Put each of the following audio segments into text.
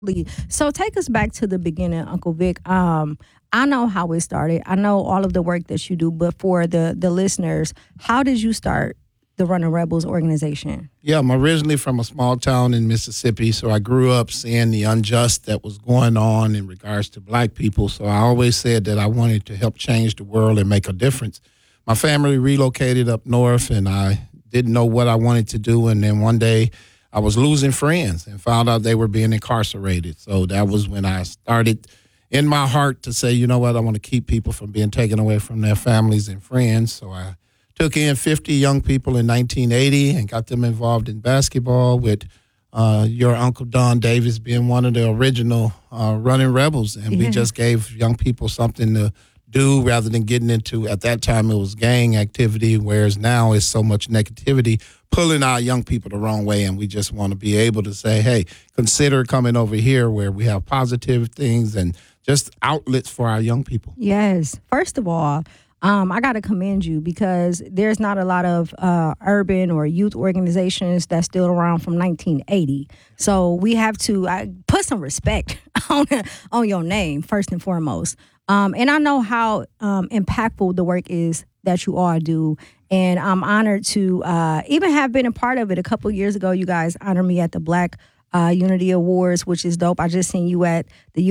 So take us back to the beginning, Uncle Vic. I know how it started. I know all of the work that you do, but for the listeners, how did you start the Running Rebels organization? Yeah, I'm originally from a small town in Mississippi, so I grew up seeing the unjust that was going on in regards to black people. So I always said that I wanted to help change the world and make a difference. My family relocated up north, and I didn't know what I wanted to do. And then one day I was losing friends and found out they were being incarcerated. So that was when I started in my heart to say, you know what, I want to keep people from being taken away from their families and friends. So I took in 50 young people in 1980 and got them involved in basketball with your Uncle Don Davis being one of the original Running Rebels. And we just gave young people something to do rather than getting into, at that time it was gang activity, whereas now it's so much negativity pulling our young people the wrong way. And we just want to be able to say, hey, consider coming over here where we have positive things and just outlets for our young people. Yes. First of all, I got to commend you because there's not a lot of urban or youth organizations that's still around from 1980. So we have to put some respect on your name, first and foremost. And I know how impactful the work is that you all do. And I'm honored to even have been a part of it. A couple of years ago, you guys honored me at the Black Unity Awards, which is dope. I just seen you at the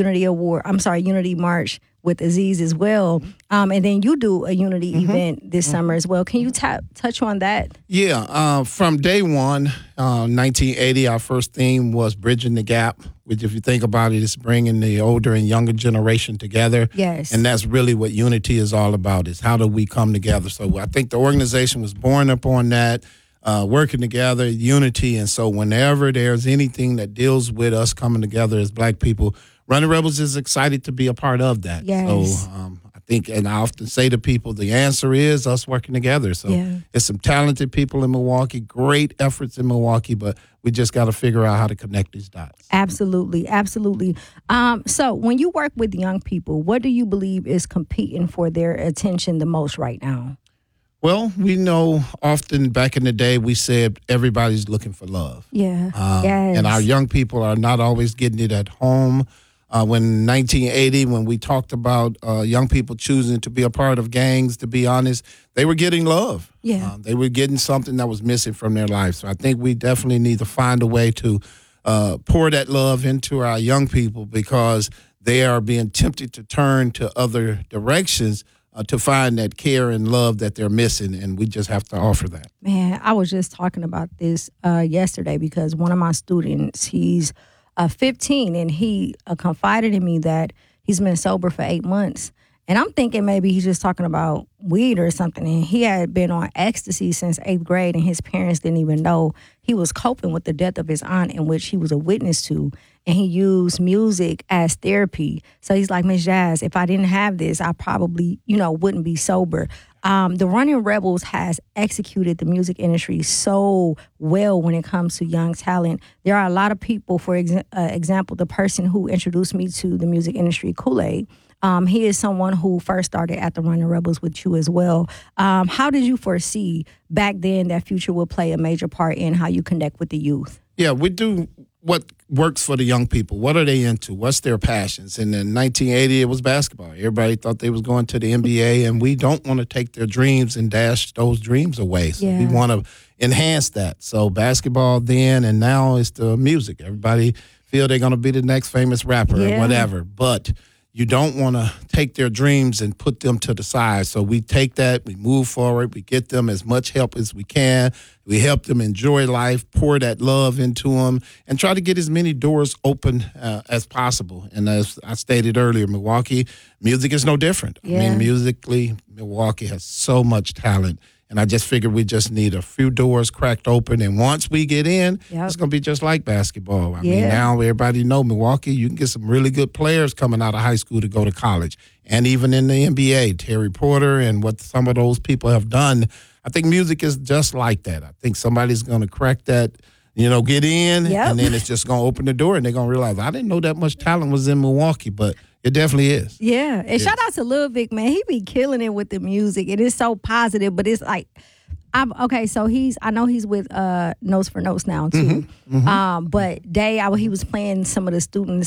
Unity March with Aziz as well. And then you do a Unity event this summer as well. Can you touch on that? Yeah, from day one, 1980, our first theme was Bridging the Gap, which if you think about it, it's bringing the older and younger generation together. Yes. And that's really what Unity is all about, is how do we come together. So I think the organization was born upon that, working together, unity. And so whenever there's anything that deals with us coming together as black people, Running Rebels is excited to be a part of that. Yes. So I think, and I often say to people, the answer is us working together. So it's some talented people in Milwaukee, great efforts in Milwaukee, but we just got to figure out how to connect these dots. Absolutely, absolutely. So when you work with young people, what do you believe is competing for their attention the most right now? Well, we know often back in the day we said everybody's looking for love. Yeah. Yes. And our young people are not always getting it at home. When 1980, when we talked about young people choosing to be a part of gangs, to be honest, they were getting love. Yeah. They were getting something that was missing from their life. So I think we definitely need to find a way to pour that love into our young people because they are being tempted to turn to other directions to find that care and love that they're missing, and we just have to offer that. Man, I was just talking about this yesterday because one of my students, he's 15, and he confided in me that he's been sober for 8 months. And I'm thinking maybe he's just talking about weed or something. And he had been on ecstasy since 8th grade, and his parents didn't even know. He was coping with the death of his aunt, in which he was a witness to. And he used music as therapy. So he's like, Miss Jazz, if I didn't have this, I probably, wouldn't be sober. The Running Rebels has executed the music industry so well when it comes to young talent. There are a lot of people, for example, the person who introduced me to the music industry, Kool-Aid, he is someone who first started at the Running Rebels with you as well. How did you foresee back then that Future would play a major part in how you connect with the youth? Yeah, we do what works for the young people. What are they into? What's their passions? And in 1980, it was basketball. Everybody thought they was going to the NBA, and we don't want to take their dreams and dash those dreams away. So we want to enhance that. So basketball then and now is the music. Everybody feel they're going to be the next famous rapper or whatever. But you don't want to take their dreams and put them to the side. So we take that, we move forward, we get them as much help as we can. We help them enjoy life, pour that love into them, and try to get as many doors open as possible. And as I stated earlier, Milwaukee, music is no different. I mean, musically, Milwaukee has so much talent. And I just figured we just need a few doors cracked open. And once we get in, it's going to be just like basketball. I mean, now everybody know Milwaukee, you can get some really good players coming out of high school to go to college. And even in the NBA, Terry Porter and what some of those people have done, I think music is just like that. I think somebody's going to crack that, get in, and then it's just going to open the door, and they're going to realize, I didn't know that much talent was in Milwaukee, but it definitely is. Yeah. And shout out to Lil Vic, man. He be killing it with the music. It is so positive, but it's like, so I know he's with Notes for Notes now too. But he was playing some of the students